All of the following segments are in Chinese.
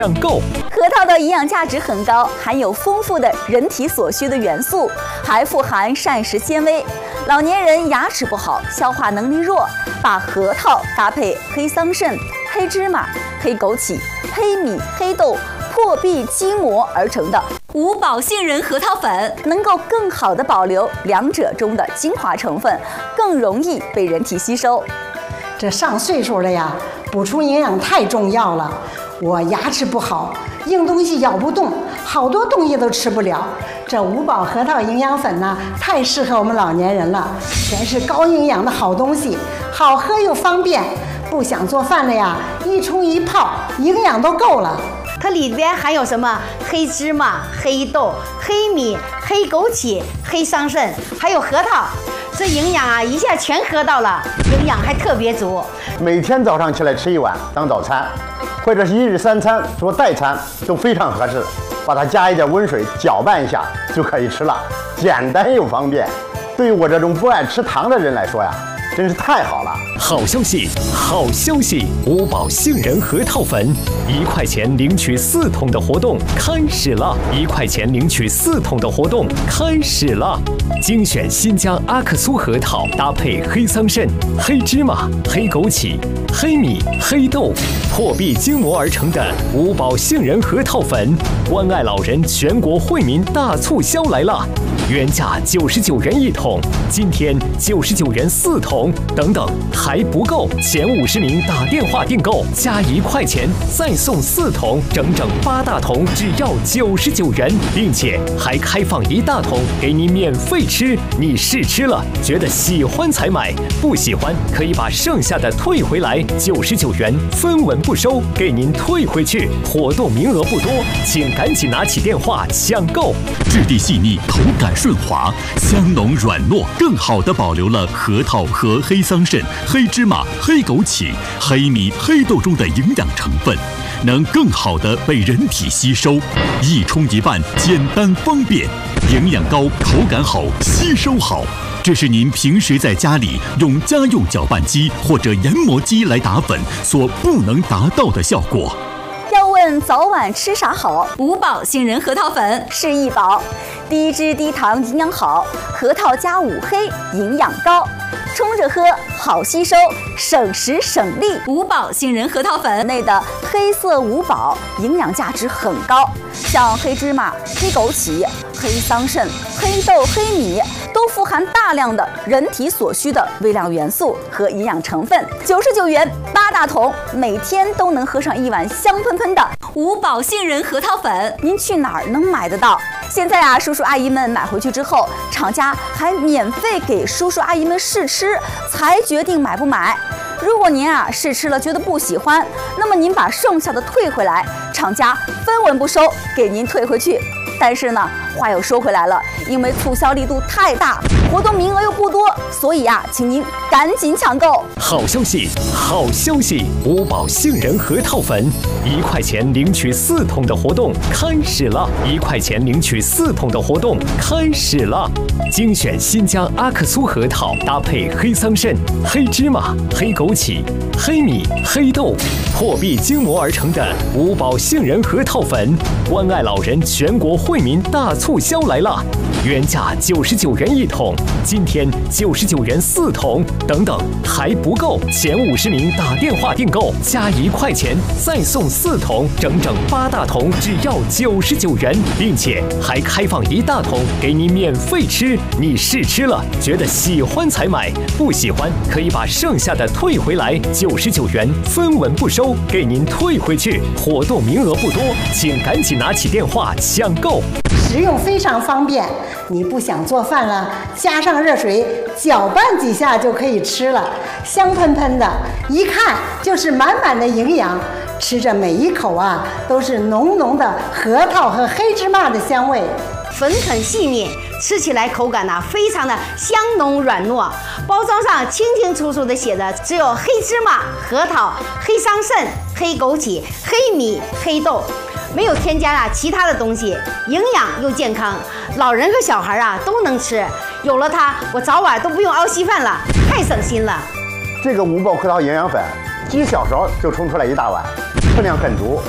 量够。 核桃的营养价值很高，含有丰富的人体所需的元素，还富含膳食纤维。老年人牙齿不好，消化能力弱，把核桃搭配黑桑葚、黑芝麻、黑枸杞、黑米、黑豆破壁筋膜而成的五宝杏仁核桃粉，能够更好地保留两者中的精华成分，更容易被人体吸收。 这上岁数了呀，补充营养太重要了。我牙齿不好，硬东西咬不动，好多东西都吃不了。这五宝核桃营养粉呢，太适合我们老年人了，全是高营养的好东西，好喝又方便。不想做饭了呀，一冲一泡，营养都够了。 它里边含有什么？黑芝麻、黑豆、黑米、黑枸杞、黑桑葚，还有核桃。这营养啊，一下全喝到了，营养还特别足。 每天早上起来吃一碗当早餐，或者是一日三餐做代餐，都非常合适。把它加一点温水搅拌一下就可以吃了，简单又方便。对于我这种不爱吃糖的人来说呀，真是太好了！ 好消息，好消息！五宝杏仁核桃粉，1块钱领取4桶的活动开始了！1块钱领取4桶的活动开始了！精选新疆阿克苏核桃，搭配黑桑葚、黑芝麻、黑枸杞、黑米、黑豆破壁筋膜而成的五宝杏仁核桃粉，关爱老人全国惠民大促销来了！原价99元1桶，今天99元4桶，等等还不够，前50名打电话订购加1块钱再送4桶，整整8大桶，只要99元，并且还开放1大桶给您免费吃。你试吃了觉得喜欢才买，不喜欢可以把剩下的退回来，99元分文不收，给您退回去。活动名额不多，请赶紧拿起电话抢购。 质地细腻，口感顺滑，香浓软糯，更好地保留了核桃和黑桑葚、黑芝麻、黑枸杞、黑米、黑豆中的营养成分，能更好地被人体吸收。一冲一拌，简单方便，营养高，口感好，吸收好。这是您平时在家里用家用搅拌机或者研磨机来打粉所不能达到的效果。 要问早晚吃啥好，五宝杏仁核桃粉是一宝，低脂低糖营养好，核桃加5黑营养高，冲着喝好吸收，省时省力。五宝杏仁核桃粉内的黑色五宝营养价值很高，像黑芝麻、黑枸杞、黑桑葚、黑豆、黑米都富含大量的人体所需的微量元素和营养成分。99元8大桶，每天都能喝上一碗香喷喷的五宝杏仁核桃粉。您去哪儿能买得到？现在啊，叔叔阿姨们买回去之后，厂家还免费给叔叔阿姨们试吃，才决定买不买。如果您啊试吃了觉得不喜欢，那么您把剩下的退回来，厂家分文不收，给您退回去。但是呢，话又说回来了，因为促销力度太大，活动名额又不多，所以啊，请您赶紧抢购。 好消息，好消息！五宝杏仁核桃粉，1块钱领取4桶的活动开始了！1块钱领取4桶的活动开始了！精选新疆阿克苏核桃，搭配黑桑葚、黑芝麻、黑枸杞、黑米、黑豆破壁筋膜而成的五宝杏仁核桃粉，关爱老人全国惠民大促销来了！原价99元1桶，今天99元4桶，等等还不够，前50名打电话订购加1块钱再送4桶，整整8大桶，只要99元，并且还开放1大桶给您免费吃。你试吃了觉得喜欢才买，不喜欢可以把剩下的退回来，99元分文不收，给您退回去。活动名额不多，请赶紧拿起电话抢购。 食用非常方便，你不想做饭了，加上热水搅拌几下就可以吃了，香喷喷的，一看就是满满的营养。吃着每一口啊，都是浓浓的核桃和黑芝麻的香味， 粉很细腻，吃起来口感非常的香浓软糯。包装上清清楚楚的写着，只有黑芝麻、核桃、黑桑葚、黑枸杞、黑米、黑豆，没有添加其他的东西，营养又健康，老人和小孩都能吃。有了它，我早晚都不用熬稀饭了，太省心了。 这个五宝核桃营养粉，几小勺就冲出来1大碗，分量很足，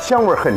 香味很